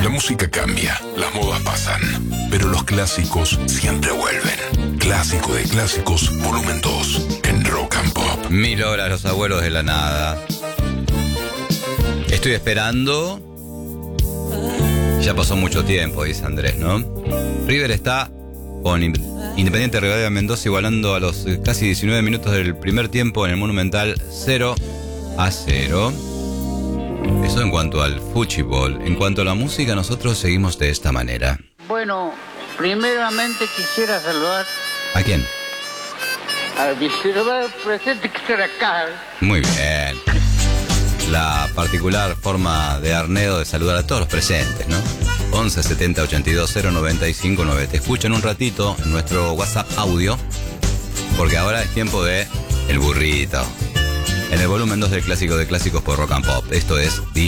La música cambia, las modas pasan, pero los clásicos siempre vuelven. Clásico de clásicos, volumen 2, en Rock and Pop. 1000 horas, los abuelos de la nada. Estoy esperando. Ya pasó mucho tiempo, dice Andrés, ¿no? River está con Independiente Rivadavia Mendoza igualando a los casi 19 minutos del primer tiempo en el Monumental 0-0. Eso en cuanto al fútbol. En cuanto a la música, nosotros seguimos de esta manera. Bueno, primeramente quisiera saludar ¿A quién? al visitador presente que está acá. Muy bien. La particular forma de Arnedo de saludar a todos los presentes, ¿no? 11 70 82 095 9. Te escucho en un ratito en nuestro WhatsApp audio, porque ahora es tiempo de El Burrito. En el volumen 2 del Clásico de Clásicos por Rock and Pop. Esto es